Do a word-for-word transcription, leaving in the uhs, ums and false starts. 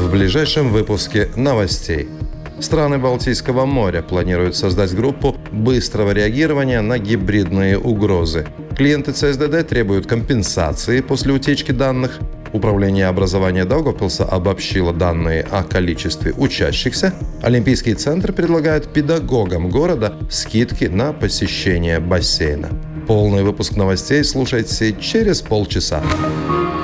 в ближайшем выпуске новостей. Страны Балтийского моря планируют создать группу быстрого реагирования на гибридные угрозы. Клиенты ЦСДД требуют компенсации после утечки данных. Управление образования Даугавпилса обобщило данные о количестве учащихся. Олимпийский центр предлагает педагогам города скидки на посещение бассейна. Полный выпуск новостей слушайте через полчаса.